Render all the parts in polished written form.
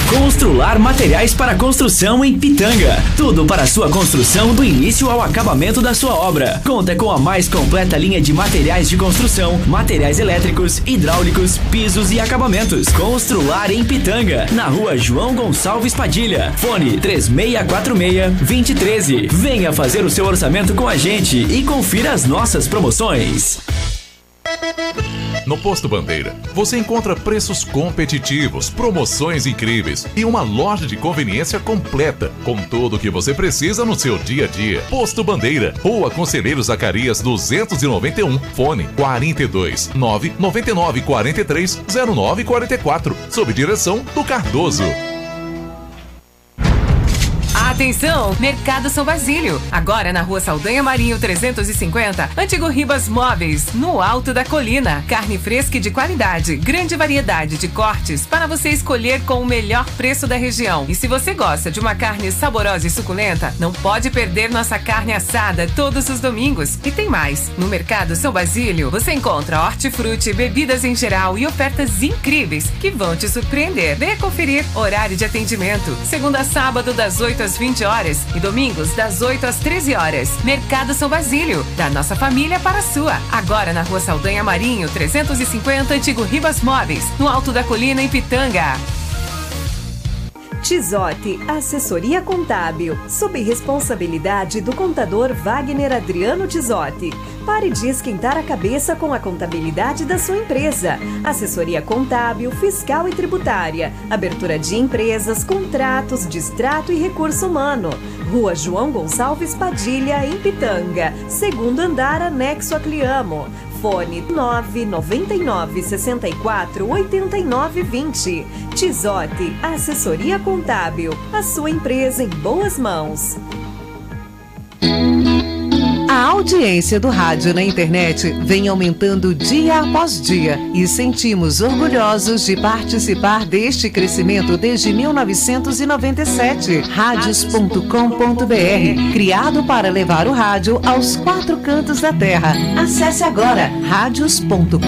Constrular Materiais para Construção em Pitanga. Tudo para sua construção do início ao acabamento da sua obra. Conta com a mais completa linha de materiais de construção, materiais elétricos, hidráulicos, pisos e acabamentos. Constrular em Pitanga, na rua João Gonçalves Padilha. Fone 3646-2013. Venha fazer o seu orçamento com a gente e confira as nossas promoções. No Posto Bandeira, você encontra preços competitivos, promoções incríveis e uma loja de conveniência completa, com tudo o que você precisa no seu dia a dia. Posto Bandeira, Rua Conselheiro Zacarias 291, fone 42 999 43 09 44, sob direção do Cardoso. Atenção, Mercado São Basílio. Agora na Rua Saldanha Marinho 350, Antigo Ribas Móveis, no alto da colina. Carne fresca e de qualidade, grande variedade de cortes para você escolher com o melhor preço da região. E se você gosta de uma carne saborosa e suculenta, não pode perder nossa carne assada todos os domingos. E tem mais, no Mercado São Basílio você encontra hortifruti, bebidas em geral e ofertas incríveis que vão te surpreender. Venha conferir horário de atendimento, segunda a sábado das 8 às 20 horas e domingos das 8 às 13 horas. Mercado São Basílio, da nossa família para a sua. Agora na Rua Saldanha Marinho 350, Antigo Ribas Móveis, no alto da colina em Pitanga. Tizotti, assessoria contábil, sob responsabilidade do contador Wagner Adriano Tizotti. Pare de esquentar a cabeça com a contabilidade da sua empresa. Assessoria contábil, fiscal e tributária, abertura de empresas, contratos, distrato e recurso humano. Rua João Gonçalves Padilha, em Pitanga, segundo andar, anexo a Cliamo. Fone 999 64 89 20. Tizotti, assessoria contábil. A sua empresa em boas mãos. A audiência do rádio na internet vem aumentando dia após dia e sentimos orgulhosos de participar deste crescimento desde 1997. Radios.com.br, criado para levar o rádio aos 4 cantos da terra. Acesse agora radios.com.br.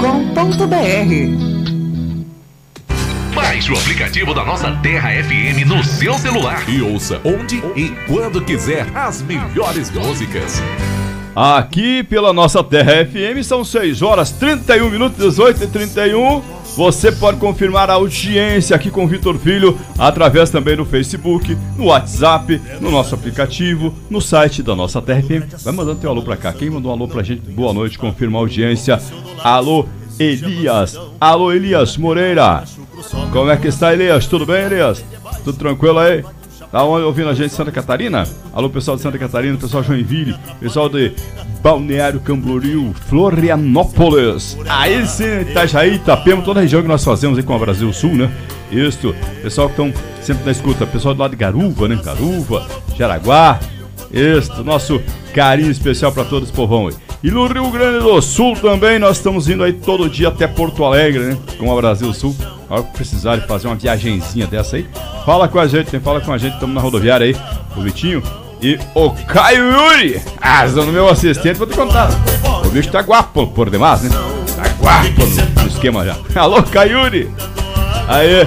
Baixe o aplicativo da nossa Terra FM no seu celular e ouça onde e quando quiser as melhores músicas. Aqui pela nossa Terra FM são 6 horas 31 minutos, 18h31. Você pode confirmar a audiência aqui com o Vitor Filho através também do Facebook, no WhatsApp, no nosso aplicativo, no site da nossa Terra FM. Vai mandando teu alô pra cá. Quem mandou um alô pra gente? Boa noite, confirma a audiência. Alô, Elias. Alô, Elias Moreira. Como é que está, Elias? Tudo bem, Elias? Tudo tranquilo aí? Tá ouvindo a gente de Santa Catarina? Alô, pessoal de Santa Catarina, pessoal de Joinville, pessoal de Balneário Camboriú, Florianópolis. Aí sim, Itajaí, Itapema, toda a região que nós fazemos aí com a Brasil Sul, né? Isso, pessoal que estão sempre na escuta, pessoal do lado de Garuva, né? Garuva, Jaraguá. Isso, nosso carinho especial para todos os povão aí. E no Rio Grande do Sul também, nós estamos indo aí todo dia até Porto Alegre, né? Com a Brasil Sul. A hora que precisarem fazer uma viagenzinha dessa aí, fala com a gente, estamos na rodoviária aí, o Vitinho e o Caio Yuri. No meu assistente, vou te contar. O bicho tá guapo por demais, né? Tá guapo no esquema já. Alô, Caio Yuri. Aí,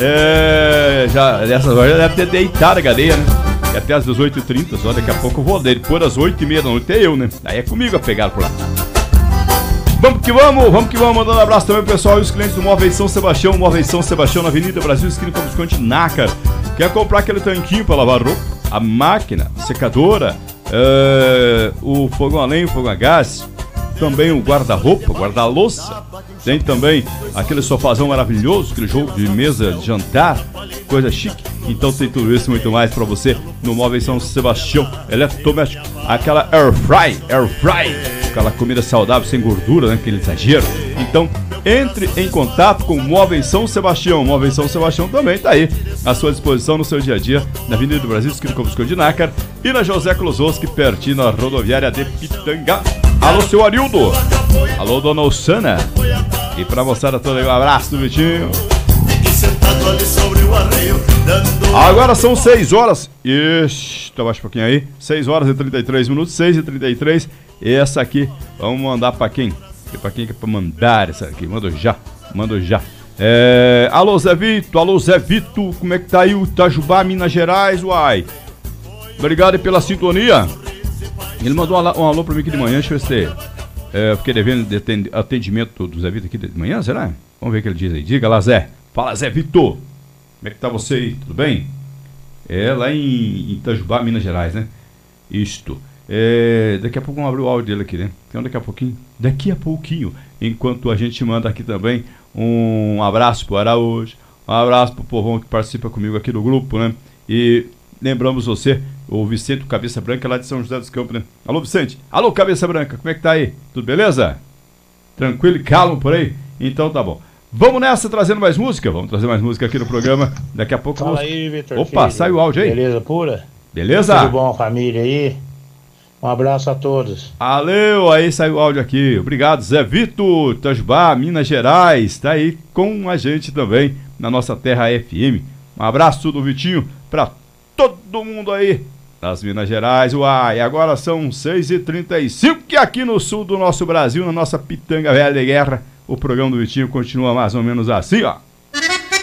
já dessas horas já deve ter deitado a cadeia, né? E até às 18h30, só daqui a pouco eu vou dele. Depois das 8h30 da noite é eu, né? Aí é comigo a pegar por lá. Vamos que vamos, mandando um abraço também pro pessoal e os clientes do Móveis São Sebastião, Móveis São Sebastião na Avenida Brasil, esquina com o Visconde Nácar. Quer comprar aquele tanquinho para lavar roupa, a máquina, a secadora, o fogão a lenha, o fogão a gás, também o guarda-roupa, guarda-louça, tem também aquele sofazão maravilhoso, aquele jogo de mesa de jantar, coisa chique. Então tem tudo isso e muito mais para você no Móveis São Sebastião, eletrodoméstico, aquela air fry, aquela comida saudável, sem gordura, né? Aquele exagero. Então, entre em contato com o Móveis São Sebastião. O Móveis São Sebastião também está aí à sua disposição no seu dia a dia, na Avenida do Brasil, esquina com o Visconde Nácar, e na José Klosowski, pertinho na rodoviária de Pitanga. Alô, seu Arildo. Alô, dona Osana. E pra moçada toda aí, um abraço do Vitinho. Agora são 6 horas. Ixi, abaixa um pouquinho aí. 6 horas e 33 minutos, 6h33. Essa aqui, vamos mandar pra quem? Pra quem que é pra mandar essa aqui? Manda já. Alô Zé Vito, como é que tá aí o Itajubá, Minas Gerais, uai? Obrigado pela sintonia. Ele mandou um alô pra mim aqui de manhã, deixa eu ver se eu fiquei devendo atendimento do Zé Vito aqui de manhã, será? Vamos ver o que ele diz aí. Diga lá, Zé. Fala, Zé Vitor. Como é que tá você aí? Tudo bem? Lá em Itajubá, Minas Gerais, né? Isto. Daqui a pouco vamos abrir o áudio dele aqui, né? Então daqui a pouquinho, enquanto a gente manda aqui também um abraço pro Araújo, um abraço pro povão que participa comigo aqui do grupo, né? E lembramos você, o Vicente Cabeça Branca lá de São José dos Campos, né? Alô, Vicente. Alô, Cabeça Branca, como é que tá aí? Tudo beleza? Tranquilo e calmo por aí? Então tá bom. Vamos nessa, trazendo mais música? Vamos trazer mais música aqui no programa. Daqui a pouco... Fala aí, Vitor. Opa, filho. Sai o áudio aí. Beleza pura? Beleza? Tudo bom, família aí? Um abraço a todos. Valeu, aí saiu o áudio aqui. Obrigado, Zé Vitor, Itajubá, Minas Gerais. Tá aí com a gente também na nossa Terra FM. Um abraço do Vitinho pra todo mundo aí das Minas Gerais. Uai, agora são 6h35 que aqui no sul do nosso Brasil, na nossa pitanga velha de guerra, o programa do Vitinho continua mais ou menos assim, ó.